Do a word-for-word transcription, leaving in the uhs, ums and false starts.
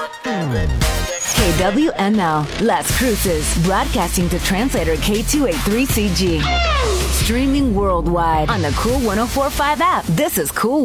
K W M L, Las Cruces, broadcasting to translator K two eighty-three C G. Streaming worldwide on the Cool one oh four point five app. This is Cool